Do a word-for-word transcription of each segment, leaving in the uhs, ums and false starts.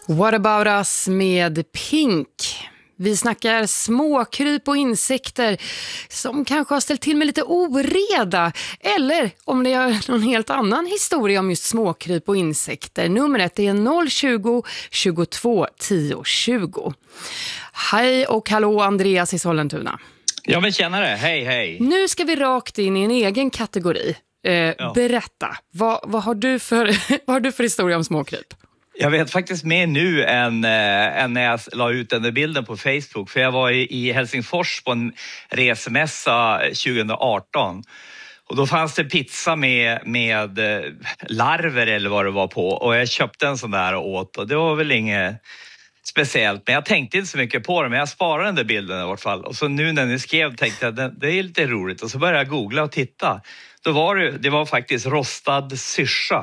What about us med Pink. Vi snackar småkryp och insekter som kanske har ställt till med lite oreda. Eller om det är någon helt annan historia om just småkryp och insekter. Numret är noll tjugo, tjugotvå, tio, tjugo. Hej och hallå, Andreas i Sollentuna. Ja, men tjänare. Hej, hej. Nu ska vi rakt in i en egen kategori. Eh, ja. Berätta, vad, vad, har du för, vad har du för historia om småkryp? Jag vet faktiskt mer nu än, äh, än när jag la ut den där bilden på Facebook. För jag var i, i Helsingfors på en resemässa tjugo arton. Och då fanns det pizza med, med äh, larver eller vad det var på. Och jag köpte en sån där och åt. Och det var väl inget speciellt. Men jag tänkte inte så mycket på det. Men jag sparade den där bilden i vart fall. Och så nu när ni skrev tänkte jag att det är lite roligt. Och så började jag googla och titta. Då var det, det var faktiskt rostad syrsa.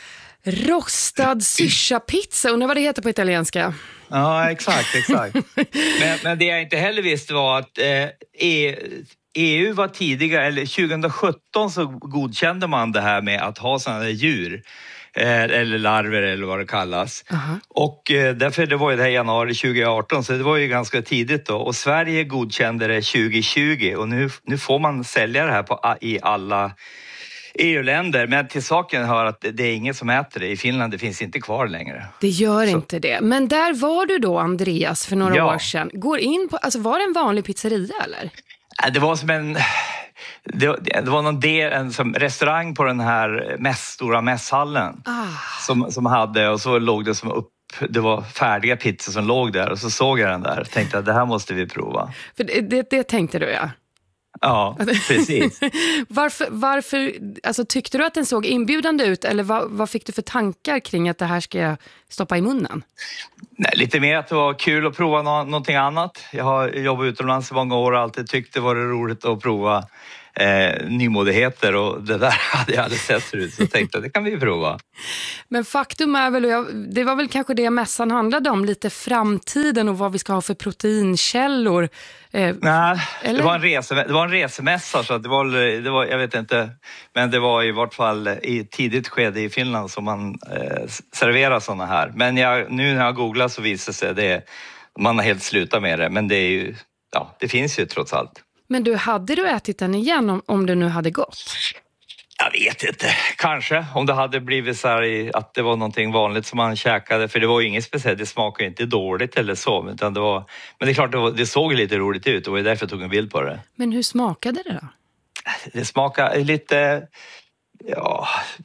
Rostad syrsa-pizza, undrar vad det heter på italienska. Ja, exakt, exakt. men, men det jag inte heller visste var att eh, E U var tidigare, eller tjugo sjutton så godkände man det här med att ha sådana där djur. Eh, eller larver eller vad det kallas. Uh-huh. Och eh, därför det var ju det här januari tjugo arton, så det var ju ganska tidigt då. Och Sverige godkände det tjugo tjugo och nu, nu får man sälja det här på, i alla E U-länder, men till saken hör att det är ingen som äter det. I Finland det finns inte kvar längre. Det gör så. Inte det. Men där var du då, Andreas, för några ja. år sedan. Går in på, alltså var det en vanlig pizzeria eller? Det var som en det, det var någon del, en som restaurang på den här mäss, stora mässhallen ah. som, som hade, och så låg det som upp, det var färdiga pizzor som låg där och så såg jag den där och tänkte att det här måste vi prova. För det, det, det tänkte du, ja. Ja, precis. varför, varför alltså, tyckte du att den såg inbjudande ut eller vad, vad fick du för tankar kring att det här ska jag stoppa i munnen? Nej, lite mer att det var kul att prova nå- någonting annat. Jag har jobbat utomlands i många år och alltid tyckt det var roligt att prova eh, nymodigheter och det där hade jag aldrig sett förut, så jag tänkte att det kan vi prova. Men faktum är väl, och jag, det var väl kanske det mässan handlade om, lite framtiden och vad vi ska ha för proteinkällor. Eh, Nej, det var, en rese, det var en resemässa så att det var, det var, jag vet inte, men det var i vart fall i tidigt skede i Finland som man eh, serverar sådana här. Men jag, nu när jag googlar så visar sig det, man har helt slutat med det, men det är ju, ja, det finns ju trots allt. Men du, hade du ätit den igen om, om det nu hade gått? Jag vet inte, kanske om det hade blivit så här i, att det var någonting vanligt som man käkade, för det var ju inget speciellt, det smakade inte dåligt eller så, utan det var, men det är klart det, var, det såg lite roligt ut och det var därför jag tog en bild på det. Men hur smakade det då? Det smakade lite, ja,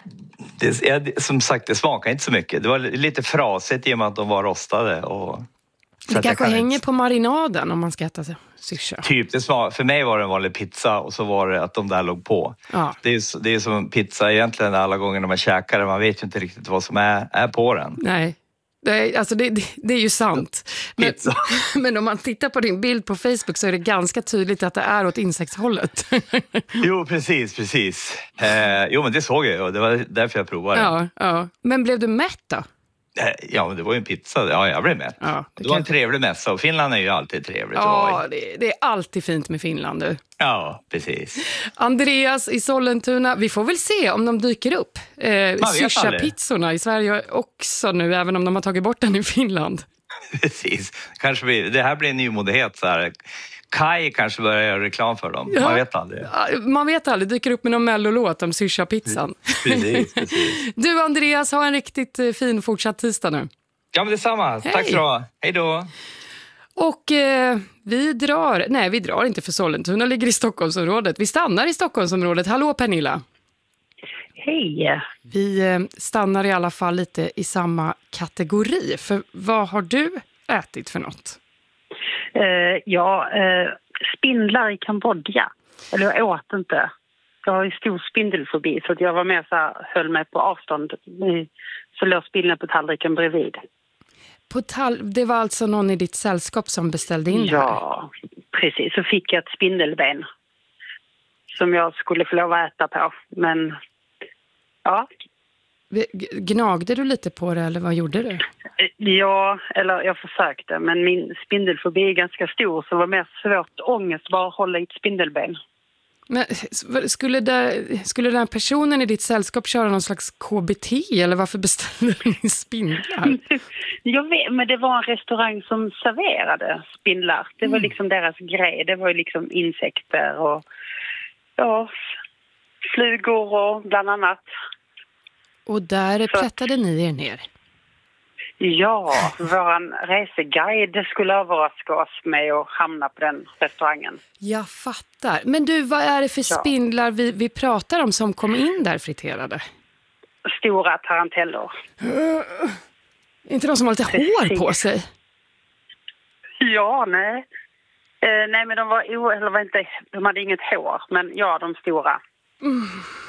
det, som sagt det smakade inte så mycket, det var lite frasigt i och med att de var rostade och det kanske hänger inte på marinaden om man ska äta syrsa. Typ, det smak, för mig var det en vanlig pizza och så var det att de där låg på. Ja. Det är, det är som pizza egentligen alla gånger när man käkar det. Man vet ju inte riktigt vad som är, är på den. Nej, det är, alltså det, det, det är ju sant. Men, men om man tittar på din bild på Facebook så är det ganska tydligt att det är åt insektshållet. Jo, precis, precis. Eh, jo, men det såg jag och det var därför jag provade. Ja, ja. Men blev du mätt då? Ja, men det var ju en pizza. Ja, jag blev med. Ja, det, det var en trevlig mässa och Finland är ju alltid trevligt. Ja, det, det är alltid fint med Finland, du. Ja, precis. Andreas i Sollentuna, vi får väl se om de dyker upp. Eh, Syrsa-pizzorna i Sverige också nu, även om de har tagit bort den i Finland. Precis. Kanske blir, det här blir en nymodighet så här. Kai kanske börjar göra reklam för dem. Ja. Man vet aldrig. Man vet aldrig. Dyker upp med någon mellolåt om Syrsa-pizzan. Precis, precis. Du, Andreas, har en riktigt fin fortsatt tisdag nu. Ja, men detsamma. Hej. Tack så du. Hej då. Och eh, vi drar... Nej, vi drar inte för Sollentuna ligger i Stockholmsområdet. Vi stannar i Stockholmsområdet. Hallå, Pernilla. Hej. Vi eh, stannar i alla fall lite i samma kategori. För vad har du ätit för något? Uh, ja, uh, spindlar i Kambodja. Eller jag åt inte. Jag har ju stor spindelfobi så att jag var med så här, höll mig på avstånd. Så låg spindeln på tallriken bredvid. På tall- det var alltså någon i ditt sällskap som beställde in det här? Ja, precis. Så fick jag ett spindelben som jag skulle få lov att äta på. Men, ja... Gnagde du lite på det eller vad gjorde du? Ja, eller jag försökte. Men min spindelfobi är ganska stor så det var mer svårt ångest bara att hålla i ett spindelben. Men skulle, där, skulle den här personen i ditt sällskap köra någon slags K B T eller varför beställde ni spindlar? Jag vet, men det var en restaurang som serverade spindlar. Det var liksom deras grej. Det var ju liksom insekter och ja, flugor och bland annat. Och där plättade ni er ner? Ja, vår reseguide skulle överraska oss med att hamna på den restaurangen. Jag fattar. Men du, vad är det för spindlar vi, vi pratar om som kom in där friterade? Stora tarantellor. Uh, inte de som har lite hår på sig? Ja, nej. Eh, nej, men de var, eller var inte, de hade inget hår, men ja, de stora. Mm.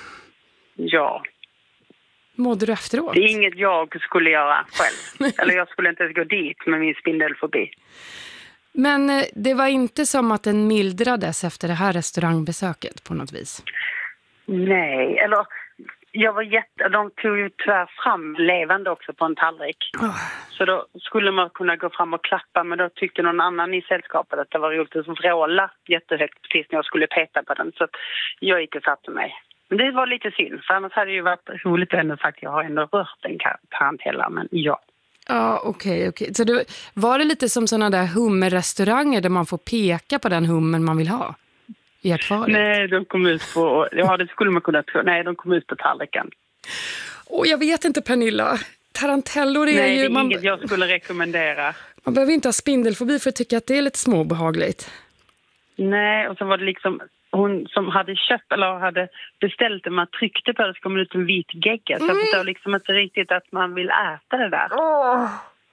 Ja. Mådde du efteråt? Det är inget jag skulle göra själv. Eller jag skulle inte ens gå dit med min spindelfobi. Men det var inte som att den mildrades efter det här restaurangbesöket på något vis? Nej, eller jag var jätte... De tog ju tyvärr fram levande också på en tallrik. Oh. Så då skulle man kunna gå fram och klappa, men då tyckte någon annan i sällskapet att det var roligt att vråla jättehögt precis när jag skulle peta på den. Så att jag gick och satte mig. Men det var lite synd, för annars hade det ju varit roligt att ändå sagt att jag har ändå rört en tarantella, men ja. Ja, okej, okay, okej. Okay. Så det, var det lite som sådana där hummerrestauranger där man får peka på den hummen man vill ha i akvariet? Nej, de kom ut på, ja det skulle man kunna tro, nej de kom ut på tallriken. Och jag vet inte, Pernilla, tarantellor är nej, ju... Nej, det är man, inget jag skulle rekommendera. Man behöver inte ha spindelfobi för att tycka att det är lite småbehagligt. Nej, och så var det liksom... Hon som hade köpt eller hade beställt det, man tryckte på det så kom det ut en vit gegga. Så jag förstår liksom inte riktigt att man vill äta det där. Oh.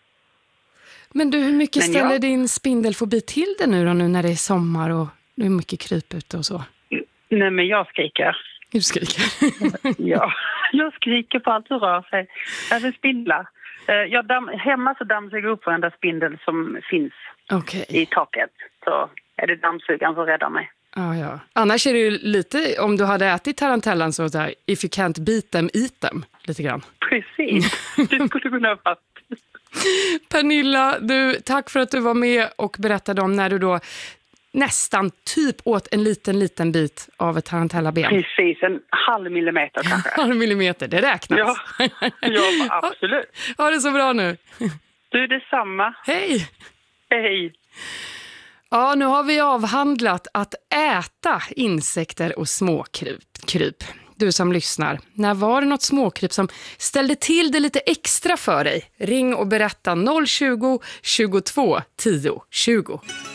Men du, hur mycket Men ställer jag... din spindelfobi till det nu då, nu när det är sommar och det är mycket kryp ute och så? Nej, men jag skriker. Du skriker? Ja, jag skriker på allt som rör sig. Jag vill spindla. Jag damm... Hemma så dammsuger jag upp varenda spindel som finns okay. i taket. Så är det dammsugaren som räddar mig. Ah, ja. Annars är det ju lite, om du hade ätit tarantellan så där, if you can't beat them, eat them, lite grann. Precis, det skulle kunna vara. Pernilla, du, tack för att du var med och berättade om när du då nästan typ åt en liten, liten bit av ett tarantellaben. Precis, en halv millimeter kanske. halv millimeter, det räknas. Ja, ja absolut. Ha det så bra nu. Du, det är samma. Hej. Hej. Ja, nu har vi avhandlat att äta insekter och småkryp. Du som lyssnar, när var det något småkryp som ställde till det lite extra för dig? Ring och berätta noll tjugo, tjugotvå, tio, tjugo.